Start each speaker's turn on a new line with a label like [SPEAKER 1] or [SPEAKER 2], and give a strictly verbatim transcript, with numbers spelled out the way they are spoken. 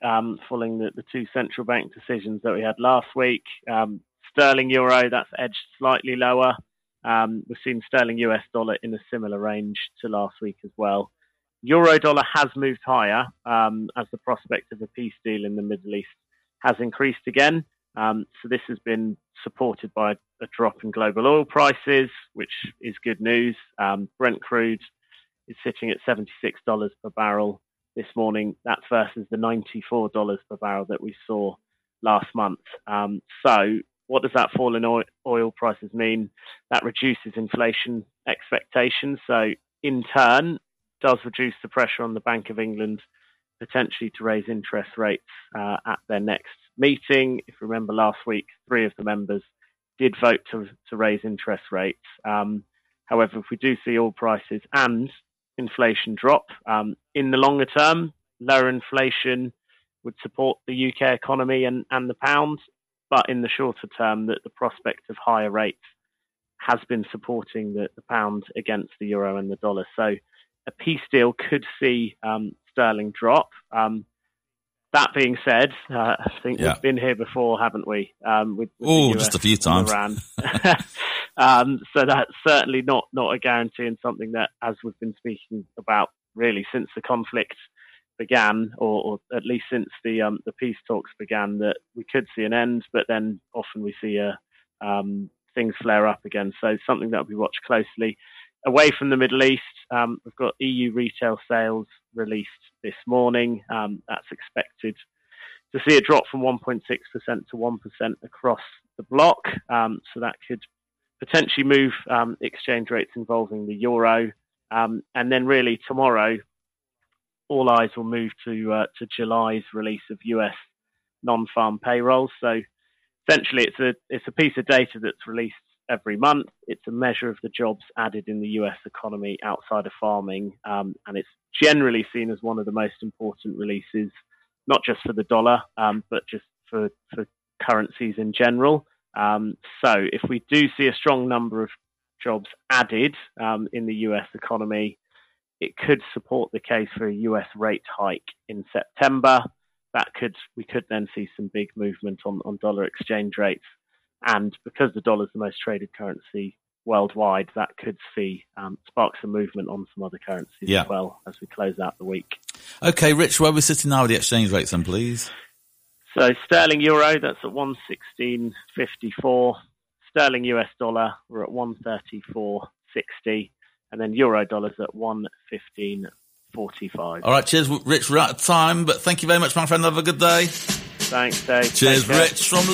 [SPEAKER 1] um, following the, the two central bank decisions that we had last week. Um, sterling euro, that's edged slightly lower. Um, we've seen sterling U S dollar in a similar range to last week as well. Euro dollar has moved higher um, as the prospect of a peace deal in the Middle East has increased again. Um, so this has been supported by a drop in global oil prices, which is good news. Um, Brent crude is sitting at seventy-six dollars per barrel this morning. That's versus the ninety-four dollars per barrel that we saw last month. Um, so what does that fall in oil, oil prices mean? That reduces inflation expectations. So in turn, does reduce the pressure on the Bank of England potentially to raise interest rates uh, at their next meeting. If you remember last week, three of the members did vote to, to raise interest rates. Um, however, if we do see oil prices and inflation drop, um, in the longer term, lower inflation would support the U K economy and, and the pound. But in the shorter term, that the prospect of higher rates has been supporting the, the pound against the euro and the dollar. So a peace deal could see um, sterling drop. Um, that being said, uh, I think yeah. we've been here before, haven't we? Um, with, with
[SPEAKER 2] oh, just a few times.
[SPEAKER 1] Iran. um, so that's certainly not, not a guarantee, and something that, as we've been speaking about really since the conflict began, or, or at least since the um, the peace talks began, that we could see an end, but then often we see a, um, things flare up again. So something that will be watched closely. Away from the Middle East, um, we've got E U retail sales released this morning. Um, that's expected to see a drop from one point six percent to one percent across the bloc. Um, so that could potentially move um, exchange rates involving the euro. Um, and then really tomorrow, all eyes will move to uh, to July's release of U S non-farm payrolls. So essentially, it's a it's a piece of data that's released every month. It's a measure of the jobs added in the U S economy outside of farming, um, and it's generally seen as one of the most important releases, not just for the dollar, um, but just for for currencies in general. Um, so if we do see a strong number of jobs added um, in the U S economy, it could support the case for a U S rate hike in September. That could we could then see some big movement on, on dollar exchange rates. And because the dollar is the most traded currency worldwide, that could see um, spark some movement on some other currencies yeah. as well as we close out the week.
[SPEAKER 2] Okay, Rich, where are we sitting now with the exchange rates then, please?
[SPEAKER 1] So sterling euro, that's at one sixteen fifty-four. Sterling U S dollar, we're at one thirty-four sixty. And then euro dollars at one fifteen forty-five.
[SPEAKER 2] All right, cheers, Rich. We're out of time, but thank you very much, my friend. Have a good day.
[SPEAKER 1] Thanks, Dave.
[SPEAKER 2] Cheers, Rich from